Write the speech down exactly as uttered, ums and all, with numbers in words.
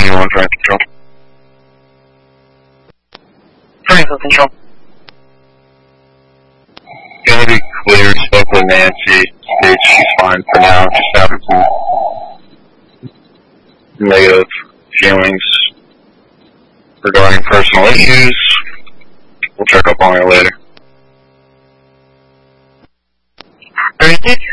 ninety-one, Frank Control. Franco Control. Gonna be clear, spoke with Nancy, states she's fine for now, just having some negative feelings regarding personal issues. We'll check up on her later. Very good.